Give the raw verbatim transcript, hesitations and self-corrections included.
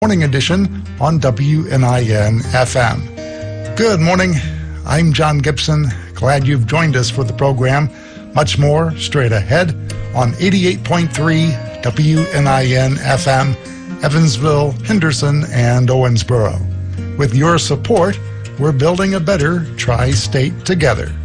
Morning edition on W N I N F M. Good morning. I'm John Gibson. Glad you've joined us for the program. Much more straight ahead on eighty-eight point three W N I N F M, Evansville, Henderson, and Owensboro. With your support, we're building a better tri-state together.